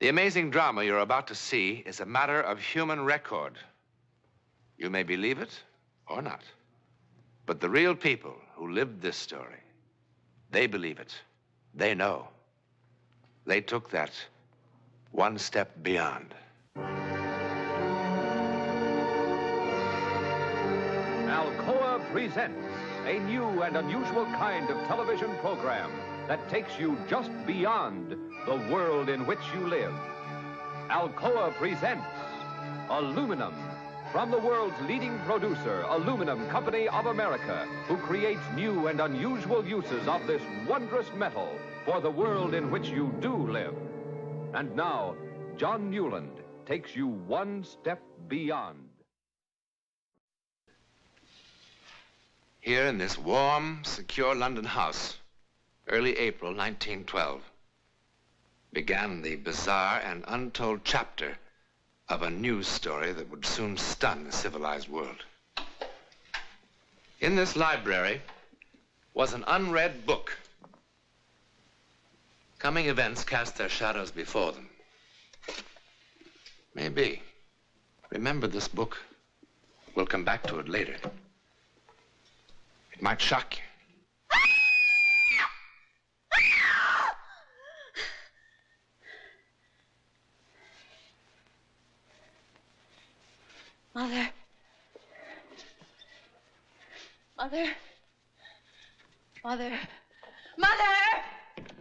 The amazing drama you're about to see is a matter of human record. You may believe it or not. But the real people who lived this story, they believe it. They know. They took that one step beyond. Alcoa presents a new and unusual kind of television program that takes you just beyond the world in which you live. Alcoa presents Aluminum, from the world's leading producer, Aluminum Company of America, who creates new and unusual uses of this wondrous metal for the world in which you do live. And now, John Newland takes you one step beyond. Here in this warm, secure London house, early April 1912, began the bizarre and untold chapter of a news story that would soon stun the civilized world. In this library was an unread book. Coming events cast their shadows before them. Maybe. Remember this book. We'll come back to it later. It might shock you. Mother. Mother. Mother.